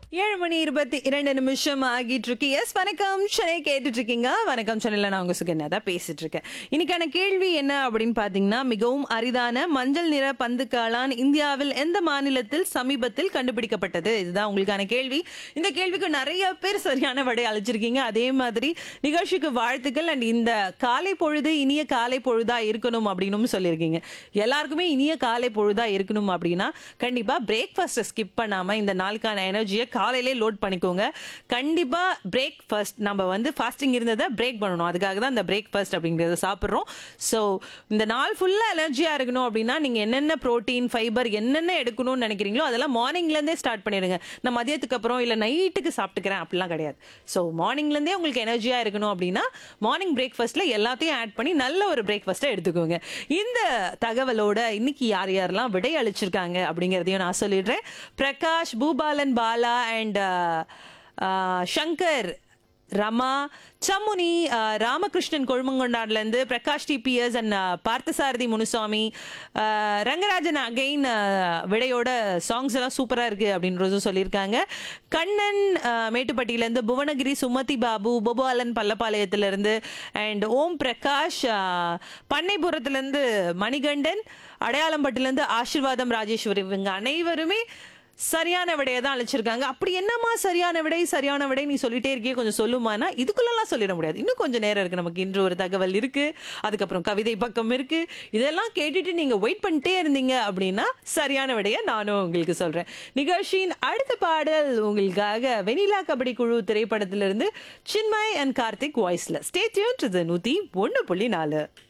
7:22 ஆகிட்டு இருக்கு. எஸ், வணக்கம் சென்னை கேட்டுட்டு இருக்கீங்க. வணக்கம் சென்னையில் நான் உங்க சுகன்யா தான் பேசிட்டு இருக்கேன். இன்னைக்கான கேள்வி என்ன அப்படின்னு பாத்தீங்கன்னா, மிகவும் அரிதான மஞ்சள் நிற பந்து காளான் இந்தியாவில் எந்த மாநிலத்தில் சமீபத்தில் கண்டுபிடிக்கப்பட்டது? இதுதான் உங்களுக்கான கேள்வி. இந்த கேள்விக்கு நிறைய பேர் சரியான விடை அளிச்சிருக்கீங்க. அதே மாதிரி நிகழ்ச்சிக்கு வாழ்த்துக்கள். அண்ட் இந்த காலை பொழுது இனிய காலை பொழுதா இருக்கணும் அப்படின்னு சொல்லியிருக்கீங்க. எல்லாருக்குமே இனிய காலை பொழுதா இருக்கணும் அப்படின்னா கண்டிப்பா பிரேக்ஃபாஸ்ட்டை ஸ்கிப் பண்ணாம இந்த நாளுக்கான எனர்ஜியை காலையிலே லோட் பண்ணிக்கோங்க. கண்டிப்பா பிரேக்ஃபாஸ்ட் நம்ம ஃபாஸ்டிங் இருந்ததை பிரேக் பண்ணணும். அதுக்காக தான் இந்த பிரேக்ஃபாஸ்ட் அப்படிங்கறத சாப்பிட்றோம். ஸோ இந்த நாள் ஃபுல்லா எனர்ஜியா இருக்கணும் அப்படின்னா நீங்க என்னென்ன புரோட்டீன் ஃபைபர் என்னென்ன எடுக்கணும்னு நினைக்கிறீங்களோ அதெல்லாம் மார்னிங்ல இருந்தே ஸ்டார்ட் பண்ணிடுங்க. நான் மதியத்துக்கு அப்புறம் இல்ல நைட்டுக்கு சாப்பிட்டுக்கிறேன் அப்படிலாம் கிடையாது. ஸோ மார்னிங்ல இருந்தே உங்களுக்கு எனர்ஜியா இருக்கணும் அப்படின்னா மார்னிங் பிரேக்ஃபாஸ்ட்ல எல்லாத்தையும் ஆட் பண்ணி நல்ல ஒரு பிரேக்ஃபாஸ்ட்டை எடுத்துக்கோங்க. இந்த தகவலோட இன்னைக்கு யார் யாரெல்லாம் விடை அளிச்சிருக்காங்க அப்படிங்கிறதையும் நான் சொல்லிடுறேன். பிரகாஷ், பூபாலன், பாலா அண்ட் சங்கர், ரமா, சம்முனி, ராமகிருஷ்ணன் கொழுமங்கொண்டாடுல இருந்து, Prakash DPS and Parthasarathy Munusamy, Rangarajan again விடையோட songs எல்லாம் சூப்பரா இருக்கு அப்படின்றது சொல்லியிருக்காங்க. கண்ணன் மேட்டுப்பட்டியில இருந்து, புவனகிரி சுமதி பாபு, பொபாலன் பல்லப்பாளையத்துல இருந்து அண்ட் ஓம் பிரகாஷ், பண்ணைபுரத்துல இருந்து மணிகண்டன், அடையாளம்பட்டில இருந்து ஆசீர்வாதம் ராஜேஸ்வரி, இவங்க அனைவருமே சரியான விடையை தான் அழைச்சிருக்காங்க. அப்படி என்னமா சரியான விடை நீ சொல்லிட்டே இருக்கே, கொஞ்சம் சொல்லுமானா இதுக்குள்ளெல்லாம் சொல்லிட முடியாது. இன்னும் கொஞ்சம் நேரம் இருக்கு. நமக்கு இன்று ஒரு தகவல் இருக்கு, அதுக்கப்புறம் கவிதை பக்கம் இருக்கு. இதெல்லாம் கேட்டுட்டு நீங்க வெயிட் பண்ணிட்டே இருந்தீங்க அப்படின்னா சரியான விடையை நானும் உங்களுக்கு சொல்றேன். நிகழ்ச்சியின் அடுத்த பாடல் உங்களுக்காக வெனிலா கபடி குழு திரைப்படத்திலிருந்து சின்மய் அண்ட் கார்த்திக் வாய்ஸ்ல. Stay tuned to 101.4.